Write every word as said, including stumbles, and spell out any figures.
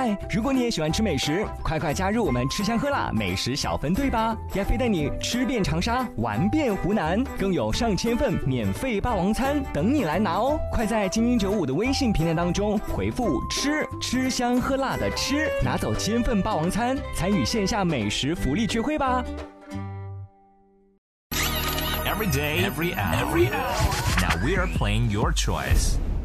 嗨，如果你也喜欢吃美食，快快加入我们吃香喝辣美食小分队吧！亚飞带你吃遍长沙，玩遍湖南，更有上千份免费霸王餐等你来拿哦！快在精英九五的微信平台当中回复“吃”，吃香喝辣的吃，拿走千份霸王餐，参与线下美食福利聚会吧 ！Every day, every hour, every hour. Now we are playing your choice.